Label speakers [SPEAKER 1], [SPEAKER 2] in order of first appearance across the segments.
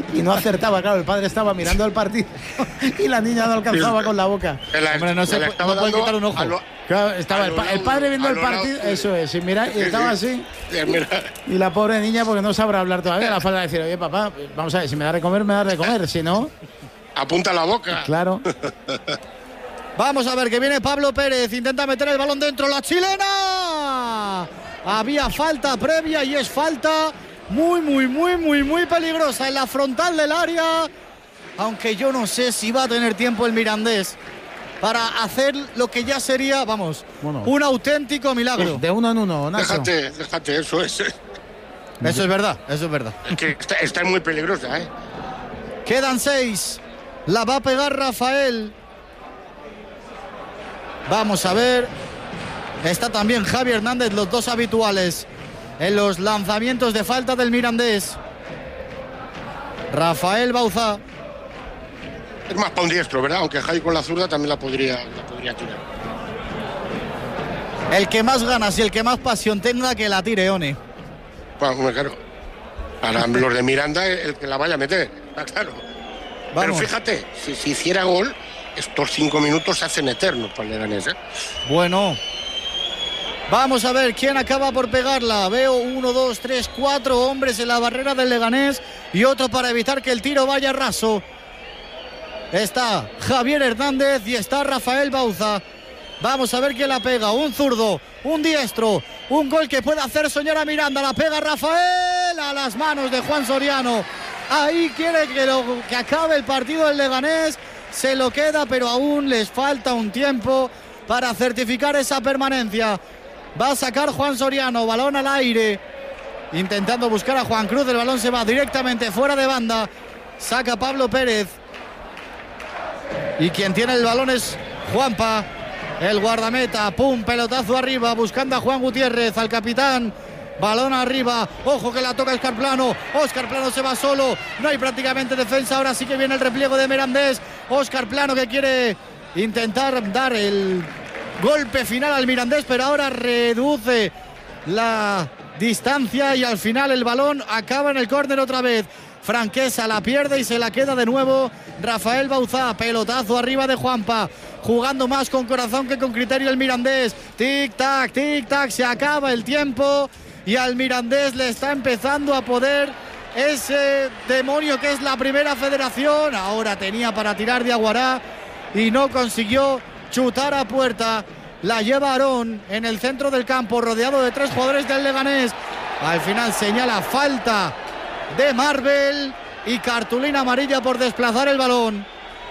[SPEAKER 1] y no acertaba. Claro, el padre estaba mirando el partido y la niña no alcanzaba con la boca.
[SPEAKER 2] Hombre, no puede quitar un ojo.
[SPEAKER 1] Claro, estaba el padre viendo el partido, eso es, y mira, y estaba así. Y la pobre niña, porque no sabrá hablar todavía, la falta de decir, oye, papá, vamos a ver, si me da de comer, me da de comer, si no...
[SPEAKER 2] Apunta la boca.
[SPEAKER 1] Claro.
[SPEAKER 3] Vamos a ver que viene Pablo Pérez, intenta meter el balón dentro, la chilena. Había falta previa y es falta muy peligrosa en la frontal del área. Aunque yo no sé si va a tener tiempo el Mirandés para hacer lo que ya sería, vamos, un auténtico milagro.
[SPEAKER 1] De uno en uno, Nacho.
[SPEAKER 2] Déjate, eso es.
[SPEAKER 3] Eso es verdad. Es
[SPEAKER 2] que está muy peligrosa, ¿eh?
[SPEAKER 3] Quedan 6. La va a pegar Rafael. Vamos a ver. Está también Javi Hernández, los dos habituales en los lanzamientos de falta del Mirandés. Rafael Bauzá.
[SPEAKER 2] Es más para un diestro, ¿verdad? Aunque Javi con la zurda también la podría tirar.
[SPEAKER 3] El que más ganas y el que más pasión tenga, que la tire, One.
[SPEAKER 2] Bueno, claro. Para los de Miranda, el que la vaya a meter, claro. Vamos. Pero fíjate, si hiciera gol, estos 5 minutos se hacen eternos para el Leganés, ¿eh?
[SPEAKER 3] Bueno. Vamos a ver quién acaba por pegarla. Veo 1, 2, 3, 4 hombres en la barrera del Leganés y otro para evitar que el tiro vaya raso. Está Javier Hernández y está Rafael Bauzá. Vamos a ver quién la pega. Un zurdo, un diestro, un gol que puede hacer soñar a Miranda. La pega Rafael a las manos de Juan Soriano. Ahí quiere que acabe el partido del Leganés. Se lo queda, pero aún les falta un tiempo para certificar esa permanencia. Va a sacar Juan Soriano, balón al aire, intentando buscar a Juan Cruz. El balón se va directamente fuera de banda. Saca Pablo Pérez. Y quien tiene el balón es Juanpa, el guardameta. Pum, pelotazo arriba, buscando a Juan Gutiérrez, al capitán. Balón arriba, ojo que la toca Óscar Plano. Óscar Plano se va solo, no hay prácticamente defensa. Ahora sí que viene el repliego de Mirandés. Óscar Plano que quiere intentar dar el golpe final al Mirandés, pero ahora reduce la distancia y al final el balón acaba en el córner otra vez. Franquesa la pierde y se la queda de nuevo Rafael Bauzá. Pelotazo arriba de Juanpa, jugando más con corazón que con criterio el Mirandés. Tic tac, se acaba el tiempo y al Mirandés le está empezando a poder ese demonio que es la Primera Federación. Ahora tenía para tirar de Aguará y no consiguió chutar a puerta. La lleva Aarón en el centro del campo, rodeado de 3 jugadores del Leganés. Al final señala falta de Marvel y cartulina amarilla por desplazar el balón.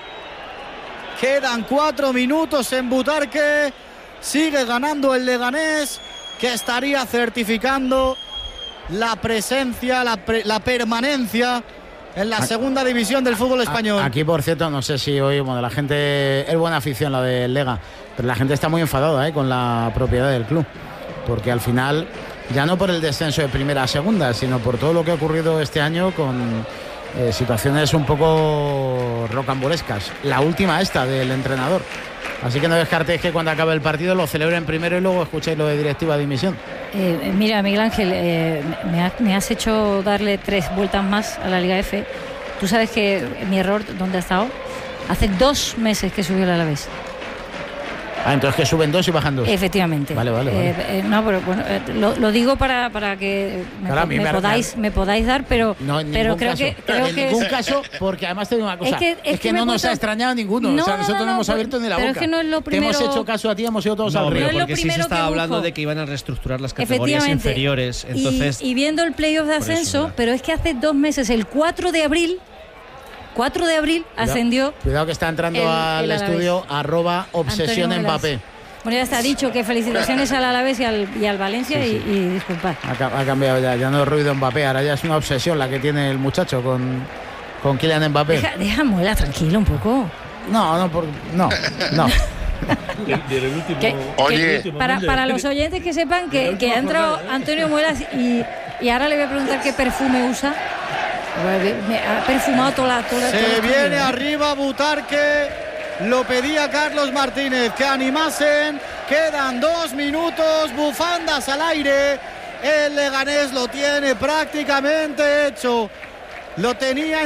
[SPEAKER 3] Quedan 4 minutos en Butarque. Sigue ganando el Leganés, que estaría certificando la presencia, la permanencia en la segunda división del fútbol español.
[SPEAKER 1] Aquí, por cierto, no sé si hoy, la gente, es buena afición la del Lega, pero la gente está muy enfadada con la propiedad del club, porque al final, ya no por el descenso de primera a segunda, sino por todo lo que ha ocurrido este año con situaciones un poco rocambolescas. La última esta del entrenador. Así que no descartéis que cuando acabe el partido lo celebren primero y luego escuchéis lo de directiva de dimisión.
[SPEAKER 4] Mira, Miguel Ángel, me has hecho darle 3 vueltas más a la Liga F. Tú sabes que mi error, ¿dónde ha estado? Hace 2 meses que subió el Alavés.
[SPEAKER 1] Entonces que suben 2 y bajan 2.
[SPEAKER 4] Efectivamente.
[SPEAKER 1] Vale.
[SPEAKER 4] No, pero bueno, lo digo para que me podáis dar, pero creo que
[SPEAKER 1] en ningún caso, porque además te digo una cosa, es que no nos ha extrañado ninguno.
[SPEAKER 4] No,
[SPEAKER 1] nosotros no hemos abierto ni la boca.
[SPEAKER 4] Es que no es lo primero.
[SPEAKER 1] Te hemos hecho caso a ti, hemos ido todos al río.
[SPEAKER 5] Porque sí se estaba hablando de que iban a reestructurar las categorías inferiores. Entonces,
[SPEAKER 4] y viendo el playoff de ascenso, pero es que hace 2 meses, el 4 de abril ascendió.
[SPEAKER 1] Cuidado que está entrando al estudio @obsesión Mbappé.
[SPEAKER 4] Bueno, ya está dicho que felicitaciones al Alavés y al Valencia. Sí. Y disculpad.
[SPEAKER 1] Ha cambiado ya no es ruido Mbappé, ahora ya es una obsesión la que tiene el muchacho con Kylian Mbappé.
[SPEAKER 4] Deja Muela tranquilo un poco.
[SPEAKER 1] No.
[SPEAKER 2] Oye,
[SPEAKER 4] para los oyentes que sepan que ha entrado Antonio Muelas y ahora le voy a preguntar qué perfume usa. Me ha perfumado toda
[SPEAKER 3] Se viene arriba Butarque. Lo pedía Carlos Martínez, que animasen. Quedan 2 minutos, bufandas al aire. El Leganés lo tiene prácticamente hecho. Lo tenía